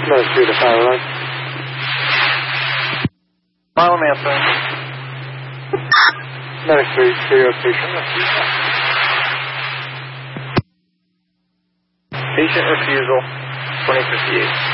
Another 3 to 5 line. Final answer. Another 3 to your patient. Patient refusal, 2058.